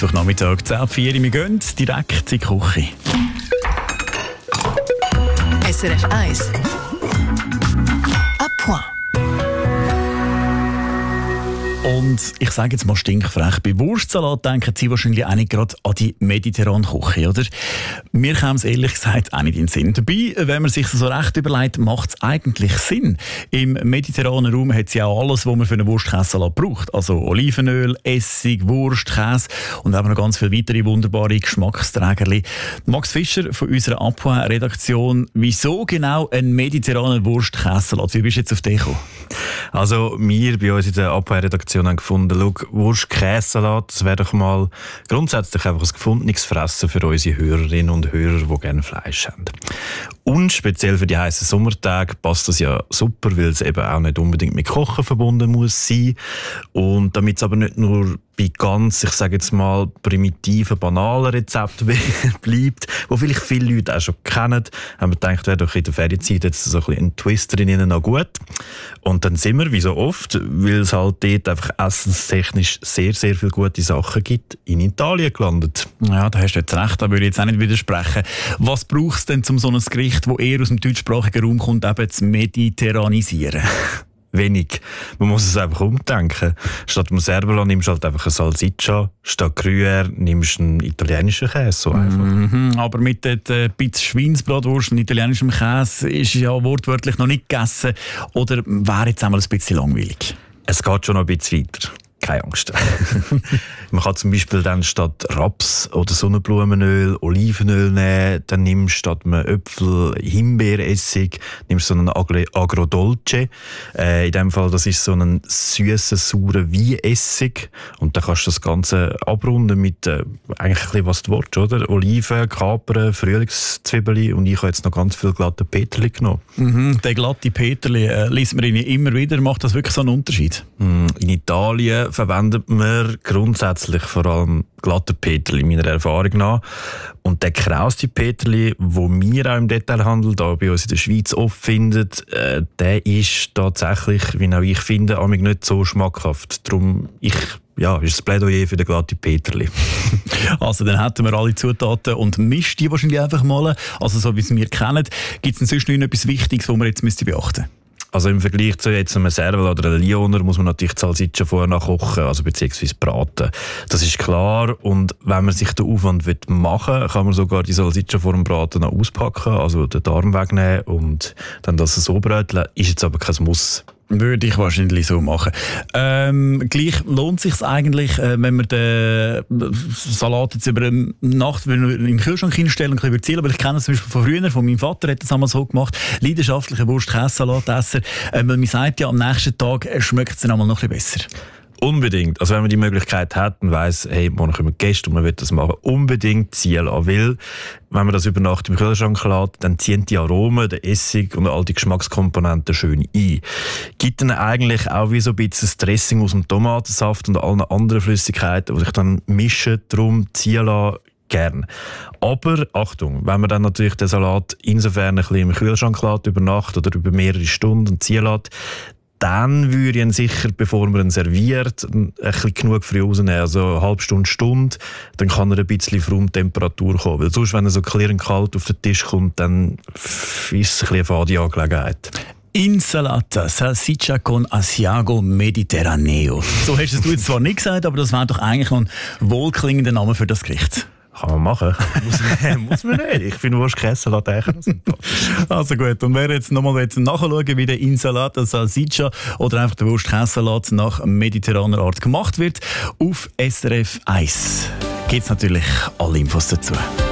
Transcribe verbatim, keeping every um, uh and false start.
Mittwochnachmittag, zehn Uhr vier. Wir gehen direkt in die Küche. S R F eins. À point. Und ich sage jetzt mal stinkfrech, bei Wurstsalat denken Sie wahrscheinlich auch nicht gerade an die mediterrane Küche, oder? Mir kam es ehrlich gesagt auch nicht in den Sinn. Dabei, wenn man sich so recht überlegt, macht es eigentlich Sinn. Im mediterranen Raum hat es ja auch alles, was man für einen Wurstkäsesalat braucht. Also Olivenöl, Essig, Wurst, Käse und eben noch ganz viele weitere wunderbare Geschmacksträgerli. Max Fischer von unserer À point-Redaktion. Wieso genau ein mediterraner Wurstkäsesalat? Wie bist du jetzt auf den gekommen? Also wir bei uns in der À point-Redaktion haben gefunden, schau, Wurst-Käsesalat, das wäre doch mal grundsätzlich einfach ein gefundenes Fressen für unsere Hörerinnen und Hörer, die gerne Fleisch haben. Und speziell für die heißen Sommertage passt das ja super, weil es eben auch nicht unbedingt mit Kochen verbunden muss sein. Und damit es aber nicht nur bei ganz, ich sage jetzt mal, primitiven, banalen Rezepten bleibt, wo vielleicht viele Leute auch schon kennen, haben wir gedacht, wäre doch in der Ferienzeit jetzt so ein bisschen ein Twist drin noch gut. Und dann sind wir, wie so oft, weil es halt dort einfach essenstechnisch sehr, sehr viele gute Sachen gibt, in Italien gelandet. Ja, da hast du jetzt recht, da würde ich jetzt auch nicht widersprechen. Was braucht es denn, um so ein Gericht, das eher aus dem deutschsprachigen Raum kommt, eben zu mediterranisieren? Wenig. Man muss es einfach umdenken. Statt Mozzarella nimmst du halt einfach eine Salsiccia, statt Gruyère nimmst du einen italienischen Käse. So einfach. Mm-hmm. Aber mit der äh, Pizza Schweinsbratwurst und italienischem Käse ist ja wortwörtlich noch nicht gegessen. Oder wäre jetzt einmal ein bisschen langweilig? Es geht schon noch ein bisschen weiter. Keine Angst. Man kann zum Beispiel dann statt Raps- oder Sonnenblumenöl Olivenöl nehmen. Dann nimmst du statt einem Äpfel Himbeeressig, nimmst so einen Agrodolce. Äh, in dem Fall, das ist so ein süßer, saurer Weinessig. Und dann kannst du das Ganze abrunden mit äh, eigentlich ein bisschen, was du willst, oder? Oliven, Kapern, Frühlingszwiebeln und ich habe jetzt noch ganz viel glatte Peterli genommen. Mhm, der glatte Peterli äh, liest man immer wieder. Macht das wirklich so einen Unterschied? Mm, in Italien verwendet man grundsätzlich vor allem glatte Peterli, meiner Erfahrung nach. Und der krauste Peterli, den wir auch im Detailhandel da bei uns in der Schweiz oft finden, äh, der ist tatsächlich, wie auch ich finde, auch nicht so schmackhaft. Darum ich ja, ist das Plädoyer für den glatten Peterli. Also dann hätten wir alle Zutaten und mischt die wahrscheinlich einfach mal. Also so wie es wir kennen. Gibt es denn sonst noch etwas Wichtiges, was man jetzt müsste beachten müsste? Also im Vergleich zu jetzt einem Serval oder einem Lioner muss man natürlich die Salsiccia vorher nachkochen, also beziehungsweise braten. Das ist klar. Und wenn man sich den Aufwand machen will, kann man sogar die Salsiccia vor dem Braten noch auspacken, also den Darm wegnehmen und dann das so bröteln. Ist jetzt aber kein Muss. Würde ich wahrscheinlich so machen. Ähm, gleich lohnt es sich eigentlich, äh, wenn man den Salat jetzt über eine Nacht in den Kühlschrank hinstellen und ein bisschen aber ich kenne es zum Beispiel von früher, von meinem Vater hat das einmal so gemacht, leidenschaftlicher Wurst-Käse-Salatesser. Äh, man sagt ja, am nächsten Tag schmeckt es dann einmal noch ein bisschen besser. Unbedingt. Also wenn man die Möglichkeit hat und weiss, hey, morgen kommen Gäste und man will das machen, unbedingt ziehen lassen. Weil, wenn man das über Nacht im Kühlschrank lässt, dann ziehen die Aromen, der Essig und all die Geschmackskomponenten schön ein. Gibt dann eigentlich auch wie so ein bisschen das Dressing aus dem Tomatensaft und allen anderen Flüssigkeiten, die sich dann mischen, darum ziehen lassen, gern. Aber, Achtung, wenn man dann natürlich den Salat insofern ein bisschen im Kühlschrank lässt, über Nacht oder über mehrere Stunden ziehen lässt, dann würde ich ihn sicher, bevor man ihn serviert, ein bisschen genug früh rausnehmen. Also eine halbe Stunde, Stunde, dann kann er ein bisschen auf Raumtemperatur kommen. Weil sonst, wenn er so klirrend kalt auf den Tisch kommt, dann ist es ein bisschen eine fade Angelegenheit. Insalata, Salsiccia con Asiago Mediterraneo. So hast du es jetzt zwar nicht gesagt, aber das wäre doch eigentlich noch ein wohlklingender Name für das Gericht. Kann man machen. muss, man, muss man nicht. Ich finde Wurst-Käsesalat eigentlich sympathisch. Also gut, und wer jetzt nochmal nachschauen wie der Insalata Salsiccia oder einfach der Wurst-Käsesalat nach mediterraner Art gemacht wird, auf S R F eins gibt es natürlich alle Infos dazu.